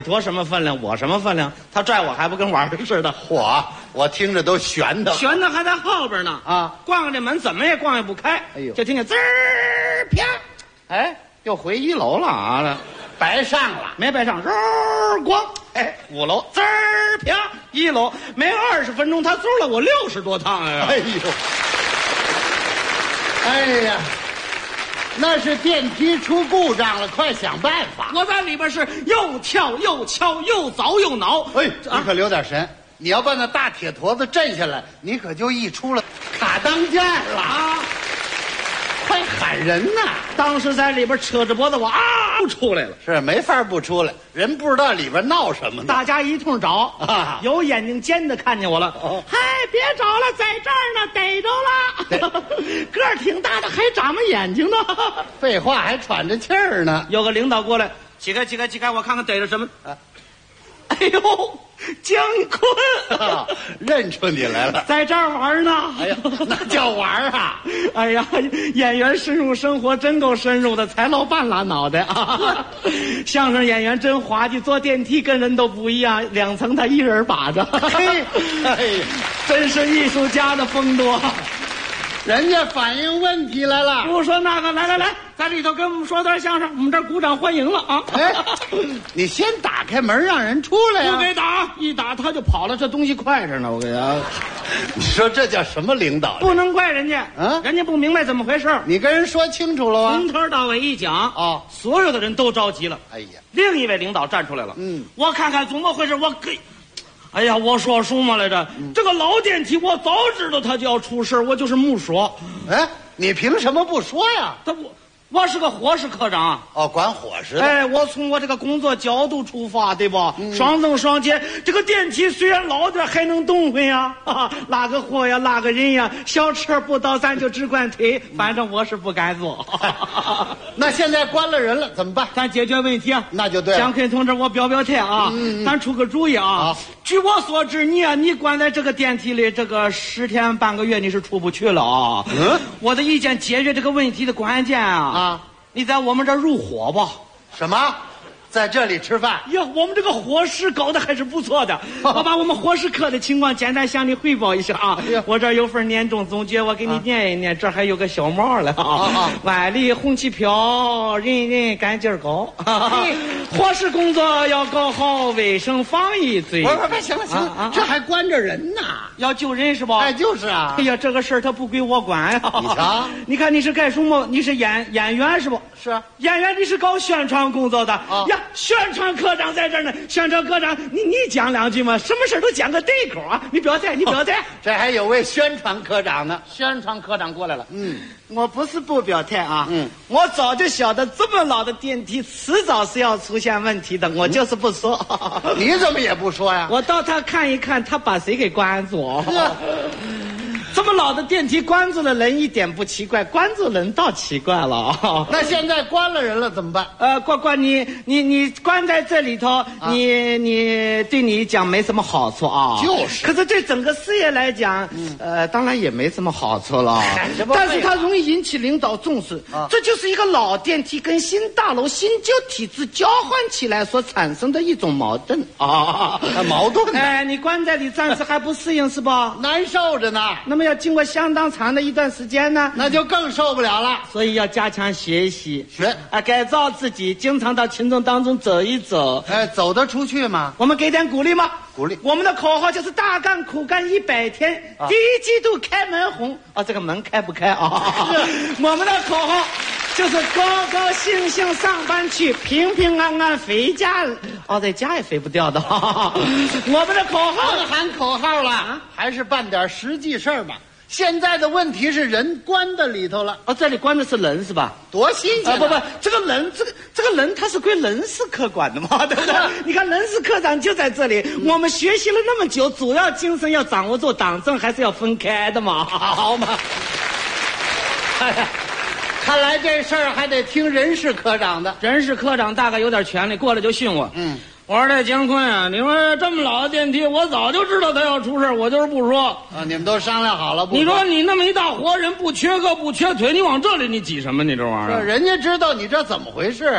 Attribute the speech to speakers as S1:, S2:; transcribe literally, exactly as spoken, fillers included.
S1: 多什么分量，我什么分量？他拽我还不跟玩儿似的。
S2: 嚯，我听着都悬的，
S1: 悬的还在后边呢
S2: 啊！
S1: 逛逛这门怎么也逛也不开，
S2: 哎呦，
S1: 就听见滋儿啪，哎，又回一楼了啊！
S2: 白上了，
S1: 没白上，嗖咣，哎，五楼滋儿啪，一楼没二十分钟，他租了我六十多趟呀！
S2: 哎呦，哎呀！那是电梯出故障了，快想办法！
S1: 我在里边是又跳又敲，又凿又挠。
S2: 哎，你可留点神！你要把那大铁坨子震下来，你可就一出了卡当间了啊！快喊人呐！
S1: 当时在里边扯着脖子，我啊出来了，
S2: 是没法不出来，人不知道里边闹什么呢。
S1: 大家一通找
S2: 啊，
S1: 有眼睛尖的看见我了。哦，嗨，别找了，在这儿呢，逮着了。个儿挺大的，还眨巴眼睛呢。
S2: 废话，还喘着气儿呢。
S1: 有个领导过来，起开起开起开，我看看逮着什么。啊，哎呦，姜昆、
S2: 啊，认出你来了，
S1: 在这儿玩呢。
S2: 哎呀，那叫玩啊！
S1: 哎呀，演员深入生活真够深入的，才露半拉脑袋啊！相声演员真滑稽，坐电梯跟人都不一样，两层他一人把着。
S2: 嘿，哎呀，
S1: 真是艺术家的风度。
S2: 人家反映问题来了，
S1: 不说那个，来来来，在里头跟我们说段相声，我们这儿鼓掌欢迎了啊！
S2: 哎，你先打开门让人出来呀！
S1: 不给打，一打他就跑了，这东西快着呢，我给他。
S2: 你说这叫什么领导？
S1: 不能怪人家，
S2: 啊，
S1: 人家不明白怎么回事。
S2: 你跟人说清楚了吗？
S1: 从头到尾一讲，
S2: 哦，
S1: 所有的人都着急了。
S2: 哎呀，
S1: 另一位领导站出来了，
S2: 嗯，
S1: 我看看怎么回事，我给。哎呀，我说什么来着？嗯、这个老电梯，我早知道它就要出事，我就是没说。
S2: 哎，你凭什么不说呀？
S1: 他我我是个伙食科长。
S2: 哦，管伙食的。
S1: 哎，我从我这个工作角度出发，对吧？嗯、双增双减，这个电梯虽然老点，还能动回呀，啊，拉个货呀，拉个人呀，小车不到咱就只管推，反正我是不敢做。
S2: 那现在关了人了，怎么办？
S1: 咱解决问题啊！
S2: 那就对了。
S1: 姜昆同志，我表表态啊，嗯、咱出个主意啊。啊据我所知，你啊，你关在这个电梯里，这个十天半个月你是出不去了啊。嗯，我的意见，解决这个问题的关键啊，啊，你在我们这儿入伙吧。
S2: 什么？在这里吃饭
S1: 呀，我们这个伙食搞得还是不错的。哦、我把我们伙食科的情况简单向你汇报一下啊。哎、我这儿有份年终总结，我给你念一念。啊、这还有个小帽了啊。啊万里红旗飘，人人干劲儿高。啊、伙食工作要搞好，卫生防疫最。
S2: 不不不，行了行了，啊啊、这还关着人呢，
S1: 要救人是吧？
S2: 哎，就是啊。
S1: 哎呀，这个事儿他不归我管呀。
S2: 你瞧，
S1: 你看你是干什么？你是演演员是不？
S2: 是啊，
S1: 演员你是搞宣传工作的啊呀。宣传科长在这儿呢，宣传科长，你你讲两句嘛，什么事都讲个对口啊！你表态，你表态、哦。
S2: 这还有位宣传科长呢，
S1: 宣传科长过来了。
S2: 嗯，
S1: 我不是不表态啊，
S2: 嗯，
S1: 我早就晓得这么老的电梯迟早是要出现问题的，我就是不说。
S2: 嗯、你怎么也不说呀？
S1: 我到他看一看，他把谁给关住？这么老的电梯关住了人一点不奇怪，关住人倒奇怪了。
S2: 那现在关了人了怎么办？
S1: 呃，关关你你你关在这里头，啊、你你对你讲没什么好处啊。
S2: 就是。
S1: 可是对整个事业来讲，嗯、呃，当然也没什么好处了。但是它容易引起领导重视，啊、这就是一个老电梯跟新大楼、新旧体制交换起来所产生的一种矛盾啊。
S2: 矛盾？
S1: 哎，你关在里暂时还不适应是吧？
S2: 难受着呢。
S1: 那么要经过相当长的一段时间呢，
S2: 那就更受不了了。
S1: 所以要加强学习，
S2: 学
S1: 啊，改造自己，经常到群众当中走一走。
S2: 哎，走得出去吗？
S1: 我们给点鼓励吗？
S2: 鼓励。
S1: 我们的口号就是大干苦干一百天，啊、第一季度开门红。啊，这个门开不开啊？我们的口号就是高高兴兴上班去，平平安安回家。哦，在家也飞不掉的。我们的口号
S2: 别喊口号了，啊、还是办点实际事儿吧。现在的问题是人关在里头了。
S1: 哦，这里关的是人是吧？
S2: 多新鲜啊！
S1: 不不，这个人，这个这个人他是归人事科管的嘛，对不对？你看人事科长就在这里，嗯、我们学习了那么久，主要精神要掌握住，党政还是要分开的嘛，好嘛？
S2: 哎呀，看来这事儿还得听人事科长的。
S1: 人事科长大概有点权力，过来就训我。嗯。我说这姜昆啊，你说这么老的电梯，我早就知道他要出事，我就是不说
S2: 啊。你们都商量好了不说？
S1: 你说你那么一大活人，不缺胳不缺腿，你往这里你挤什么？你这玩意儿，
S2: 人家知道你这怎么回事。